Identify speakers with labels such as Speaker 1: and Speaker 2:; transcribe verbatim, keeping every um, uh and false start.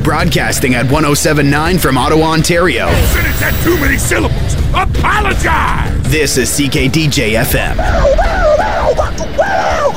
Speaker 1: broadcasting at one oh seven point nine from Ottawa, Ontario.
Speaker 2: Finish that too many syllables. Apologize!
Speaker 1: This is C K D J F M.